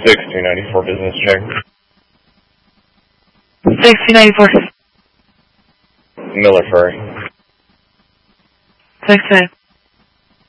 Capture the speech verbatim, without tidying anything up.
six two ninety-four business check. six two ninety-four. Miller Furry. six two.